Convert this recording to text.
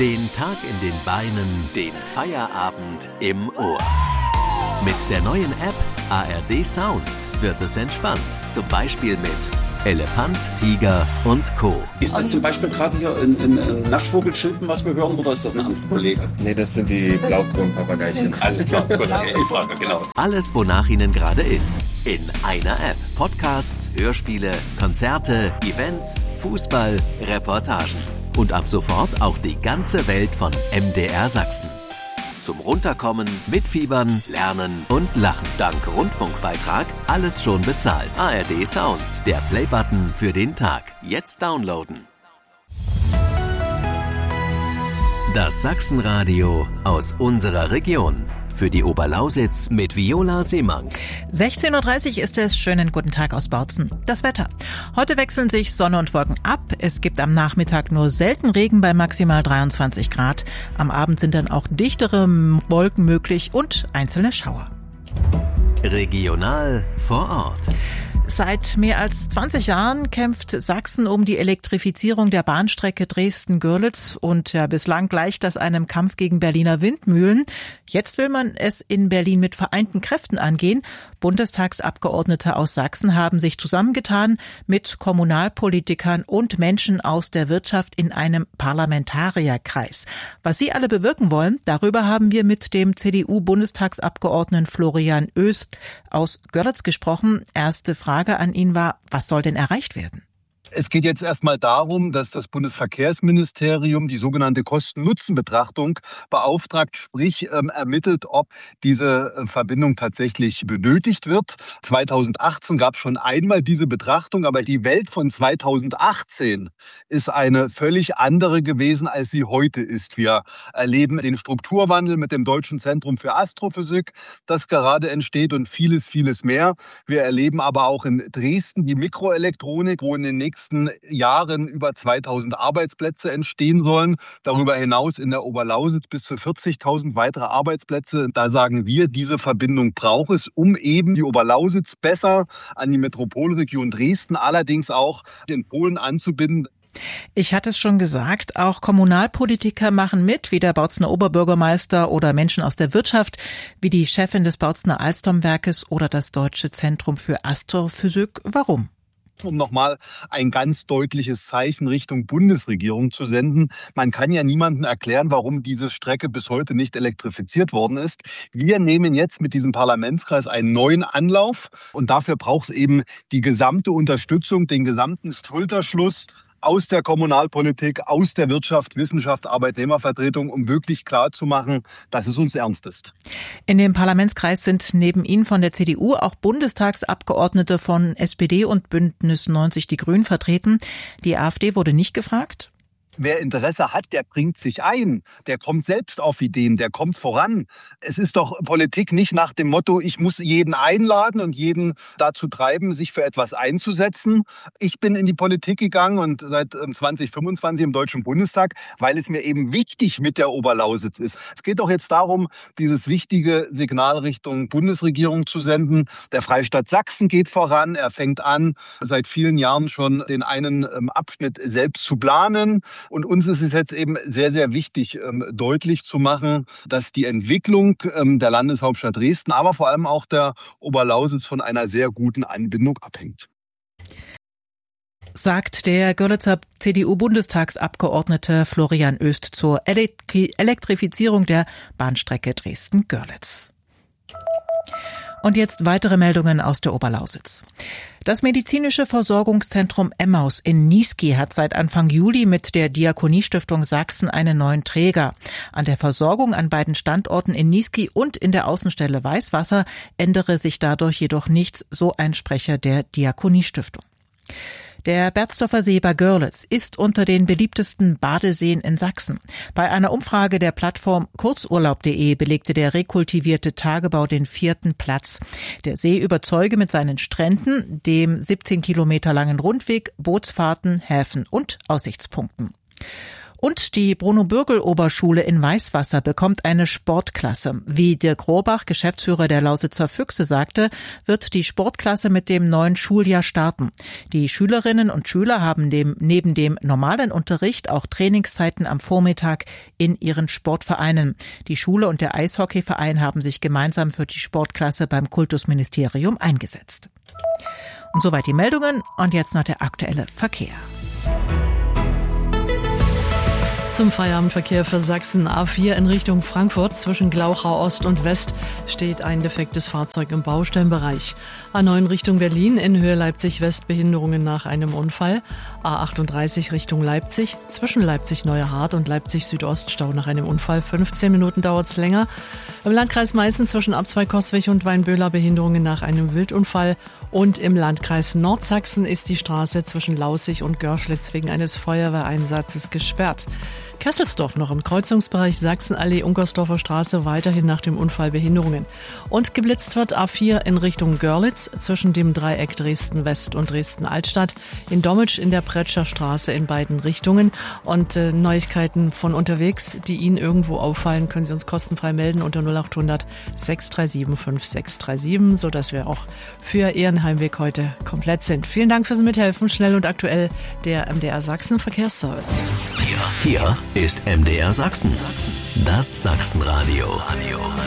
Den Tag in den Beinen, den Feierabend im Ohr. Mit der neuen App ARD Sounds wird es entspannt. Zum Beispiel mit Elefant, Tiger und Co. Ist das zum Beispiel gerade hier ein Naschvogelchilpen, was wir hören, oder ist das ein anderer Kollege? Nee, das sind die Blaukronpapageischen. Alles klar, gut, ich frage, genau. Alles, wonach Ihnen gerade ist. In einer App. Podcasts, Hörspiele, Konzerte, Events, Fußball, Reportagen. Und ab sofort auch die ganze Welt von MDR Sachsen. Zum Runterkommen, Mitfiebern, Lernen und Lachen. Dank Rundfunkbeitrag alles schon bezahlt. ARD Sounds, der Playbutton für den Tag. Jetzt downloaden. Das Sachsenradio aus unserer Region. Für die Oberlausitz mit Viola Seemann. 16.30 Uhr ist es. Schönen guten Tag aus Bautzen. Das Wetter. Heute wechseln sich Sonne und Wolken ab. Es gibt am Nachmittag nur selten Regen bei maximal 23 Grad. Am Abend sind dann auch dichtere Wolken möglich und einzelne Schauer. Regional vor Ort. Seit mehr als 20 Jahren kämpft Sachsen um die Elektrifizierung der Bahnstrecke Dresden-Görlitz und bislang gleicht das einem Kampf gegen Berliner Windmühlen. Jetzt will man es in Berlin mit vereinten Kräften angehen. Bundestagsabgeordnete aus Sachsen haben sich zusammengetan mit Kommunalpolitikern und Menschen aus der Wirtschaft in einem Parlamentarierkreis. Was sie alle bewirken wollen, darüber haben wir mit dem CDU-Bundestagsabgeordneten Florian Oest aus Görlitz gesprochen. Erste Frage an ihn war, was soll denn erreicht werden? Es geht jetzt erstmal darum, dass das Bundesverkehrsministerium die sogenannte Kosten-Nutzen-Betrachtung beauftragt, sprich ermittelt, ob diese Verbindung tatsächlich benötigt wird. 2018 gab es schon einmal diese Betrachtung, aber die Welt von 2018 ist eine völlig andere gewesen, als sie heute ist. Wir erleben den Strukturwandel mit dem Deutschen Zentrum für Astrophysik, das gerade entsteht, und vieles, vieles mehr. Wir erleben aber auch in Dresden die Mikroelektronik, wo in den nächsten Jahren über 2000 Arbeitsplätze entstehen sollen. Darüber hinaus in der Oberlausitz bis zu 40.000 weitere Arbeitsplätze. Da sagen wir, diese Verbindung braucht es, um eben die Oberlausitz besser an die Metropolregion Dresden, allerdings auch den Polen anzubinden. Ich hatte es schon gesagt, auch Kommunalpolitiker machen mit, wie der Bautzener Oberbürgermeister oder Menschen aus der Wirtschaft, wie die Chefin des Bautzener Alstomwerkes oder das Deutsche Zentrum für Astrophysik. Warum? Um nochmal ein ganz deutliches Zeichen Richtung Bundesregierung zu senden. Man kann ja niemandem erklären, warum diese Strecke bis heute nicht elektrifiziert worden ist. Wir nehmen jetzt mit diesem Parlamentskreis einen neuen Anlauf und dafür braucht es eben die gesamte Unterstützung, den gesamten Schulterschluss aus der Kommunalpolitik, aus der Wirtschaft, Wissenschaft, Arbeitnehmervertretung, um wirklich klarzumachen, dass es uns ernst ist. In dem Parlamentskreis sind neben Ihnen von der CDU auch Bundestagsabgeordnete von SPD und Bündnis 90 Die Grünen vertreten. Die AfD wurde nicht gefragt. Wer Interesse hat, der bringt sich ein, der kommt selbst auf Ideen, der kommt voran. Es ist doch Politik nicht nach dem Motto, ich muss jeden einladen und jeden dazu treiben, sich für etwas einzusetzen. Ich bin in die Politik gegangen und seit 2025 im Deutschen Bundestag, weil es mir eben wichtig mit der Oberlausitz ist. Es geht doch jetzt darum, dieses wichtige Signal Richtung Bundesregierung zu senden. Der Freistaat Sachsen geht voran, er fängt an, seit vielen Jahren schon den einen Abschnitt selbst zu planen. Und uns ist es jetzt eben sehr, sehr wichtig, deutlich zu machen, dass die Entwicklung der Landeshauptstadt Dresden, aber vor allem auch der Oberlausitz von einer sehr guten Anbindung abhängt. Sagt der Görlitzer CDU-Bundestagsabgeordnete Florian Oest zur Elektrifizierung der Bahnstrecke Dresden-Görlitz. Und jetzt weitere Meldungen aus der Oberlausitz. Das medizinische Versorgungszentrum Emmaus in Niesky hat seit Anfang Juli mit der Diakoniestiftung Sachsen einen neuen Träger. An der Versorgung an beiden Standorten in Niesky und in der Außenstelle Weißwasser ändere sich dadurch jedoch nichts, so ein Sprecher der Diakoniestiftung. Der Berzdorfer See bei Görlitz ist unter den beliebtesten Badeseen in Sachsen. Bei einer Umfrage der Plattform Kurzurlaub.de belegte der rekultivierte Tagebau den 4. Platz. Der See überzeuge mit seinen Stränden, dem 17 Kilometer langen Rundweg, Bootsfahrten, Häfen und Aussichtspunkten. Und die Bruno-Bürgel-Oberschule in Weißwasser bekommt eine Sportklasse. Wie Dirk Rohrbach, Geschäftsführer der Lausitzer Füchse, sagte, wird die Sportklasse mit dem neuen Schuljahr starten. Die Schülerinnen und Schüler haben neben dem normalen Unterricht auch Trainingszeiten am Vormittag in ihren Sportvereinen. Die Schule und der Eishockeyverein haben sich gemeinsam für die Sportklasse beim Kultusministerium eingesetzt. Und soweit die Meldungen und jetzt noch der aktuelle Verkehr. Zum Feierabendverkehr für Sachsen A4 in Richtung Frankfurt zwischen Glauchau Ost und West steht ein defektes Fahrzeug im Baustellenbereich. A9 Richtung Berlin in Höhe Leipzig-West Behinderungen nach einem Unfall. A38 Richtung Leipzig zwischen Leipzig-Neuerhardt und Leipzig-Südost Stau nach einem Unfall. 15 Minuten dauert's länger. Im Landkreis Meißen zwischen Abzweig-Coswig und Weinböhler Behinderungen nach einem Wildunfall. Und im Landkreis Nordsachsen ist die Straße zwischen Laußig und Görschlitz wegen eines Feuerwehreinsatzes gesperrt. Kesselsdorf noch im Kreuzungsbereich Sachsenallee-Unkersdorfer Straße weiterhin nach dem Unfall Behinderungen. Und geblitzt wird A4 in Richtung Görlitz zwischen dem Dreieck Dresden-West und Dresden-Altstadt. In Dommitsch in der Pretscher Straße in beiden Richtungen. Und Neuigkeiten von unterwegs, die Ihnen irgendwo auffallen, können Sie uns kostenfrei melden unter 0800 637 5637, sodass wir auch für Ihren Heimweg heute komplett sind. Vielen Dank fürs Mithelfen. Schnell und aktuell der MDR Sachsen Verkehrsservice. Hier ist MDR Sachsen. Das Sachsenradio.